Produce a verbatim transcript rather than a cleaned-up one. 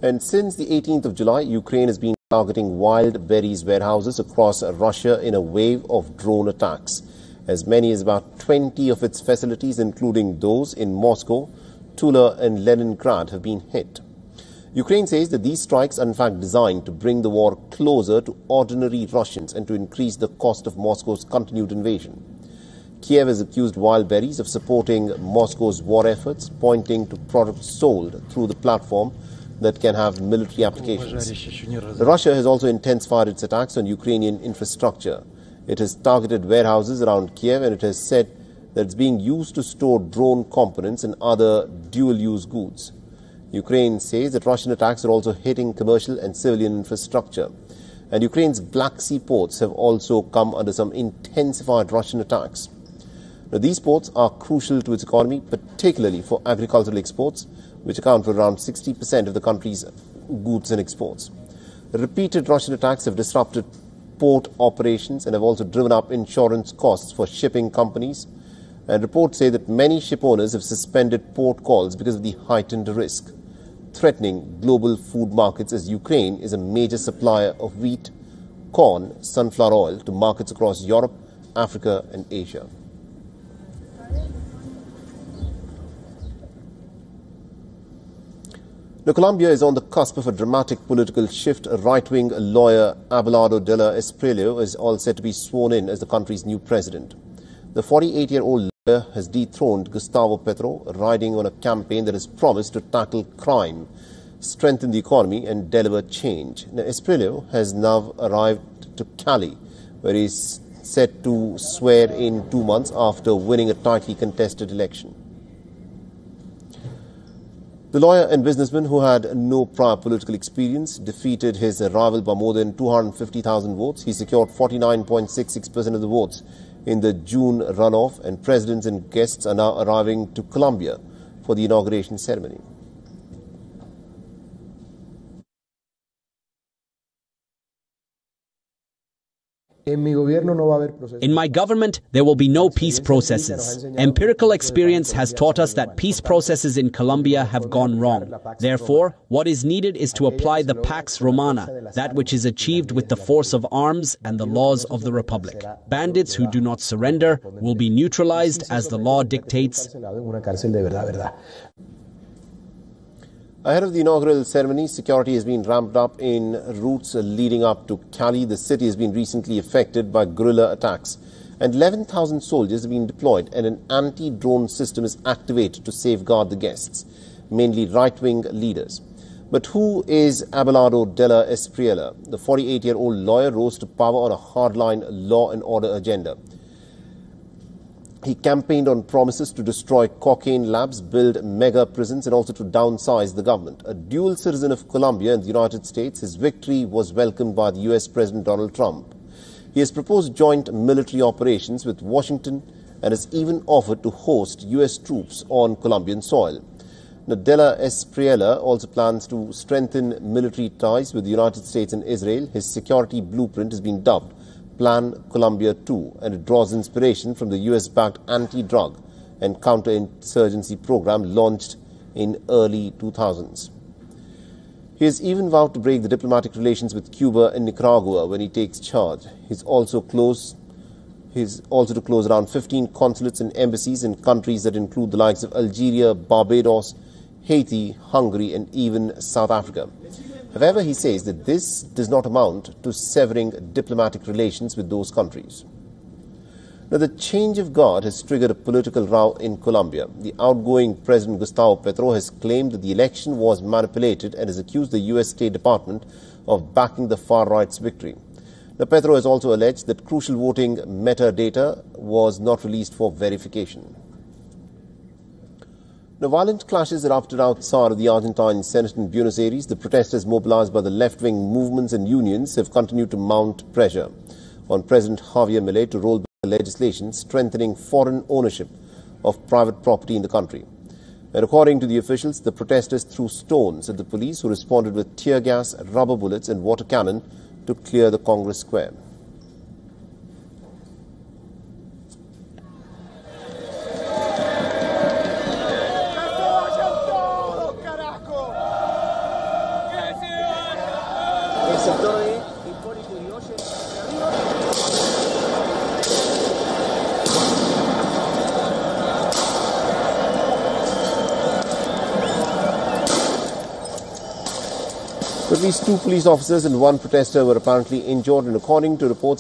And since the eighteenth of July, Ukraine has been targeting wild berries warehouses across Russia in a wave of drone attacks. As many as about twenty of its facilities, including those in Moscow, Tula and Leningrad, have been hit. Ukraine says that these strikes are in fact designed to bring the war closer to ordinary Russians and to increase the cost of Moscow's continued invasion. Kiev has accused wild berries of supporting Moscow's war efforts, pointing to products sold through the platform that can have military applications. Russia has also intensified its attacks on Ukrainian infrastructure. It has targeted warehouses around Kiev, and it has said that it's being used to store drone components and other dual-use goods. Ukraine says that Russian attacks are also hitting commercial and civilian infrastructure. And Ukraine's Black Sea ports have also come under some intensified Russian attacks. Now, these ports are crucial to its economy, particularly for agricultural exports, which account for around sixty percent of the country's goods and exports. The repeated Russian attacks have disrupted port operations and have also driven up insurance costs for shipping companies. And reports say that many ship owners have suspended port calls because of the heightened risk, threatening global food markets, as Ukraine is a major supplier of wheat, corn, sunflower oil to markets across Europe, Africa and Asia. Now, Colombia is on the cusp of a dramatic political shift. A right-wing lawyer, Abelardo Della Espriella, is all set to be sworn in as the country's new president. The forty-eight-year-old lawyer has dethroned Gustavo Petro, riding on a campaign that has promised to tackle crime, strengthen the economy and deliver change. Now, Espriella has now arrived to Cali, where he is set to swear in two months after winning a tightly contested election. The lawyer and businessman, who had no prior political experience, defeated his rival by more than two hundred fifty thousand votes. He secured forty-nine point six six percent of the votes in the June runoff, and presidents and guests are now arriving to Colombia for the inauguration ceremony. In my government, there will be no peace processes. Empirical experience has taught us that peace processes in Colombia have gone wrong. Therefore, what is needed is to apply the Pax Romana, that which is achieved with the force of arms and the laws of the Republic. Bandits who do not surrender will be neutralized as the law dictates. Ahead of the inaugural ceremony, security has been ramped up in routes leading up to Cali. The city has been recently affected by guerrilla attacks, and eleven thousand soldiers have been deployed, and an anti-drone system is activated to safeguard the guests, mainly right-wing leaders. But who is Abelardo Della Espriella? The forty-eight-year-old lawyer rose to power on a hardline law and order agenda. He campaigned on promises to destroy cocaine labs, build mega prisons and also to downsize the government. A dual citizen of Colombia and the United States, his victory was welcomed by the U S President Donald Trump. He has proposed joint military operations with Washington and has even offered to host U S troops on Colombian soil. Now, Della Espriella also plans to strengthen military ties with the United States and Israel. His security blueprint has been dubbed Plan Colombia two, and it draws inspiration from the U S-backed anti-drug and counterinsurgency program launched in early two thousands. He has even vowed to break the diplomatic relations with Cuba and Nicaragua when he takes charge. He's also close He's also to close around fifteen consulates and embassies in countries that include the likes of Algeria, Barbados, Haiti, Hungary and even South Africa. However, he says that this does not amount to severing diplomatic relations with those countries. Now, the change of guard has triggered a political row in Colombia. The outgoing President Gustavo Petro has claimed that the election was manipulated and has accused the U S State Department of backing the far right's victory. Now, Petro has also alleged that crucial voting metadata was not released for verification. Now, violent clashes erupted outside of the Argentine Senate in Buenos Aires. The protesters mobilized by the left-wing movements and unions have continued to mount pressure on President Javier Milei to roll back the legislation strengthening foreign ownership of private property in the country. And according to the officials, the protesters threw stones at the police, who responded with tear gas, rubber bullets and water cannon to clear the Congress Square. At least two police officers and one protester were apparently injured, and according to reports,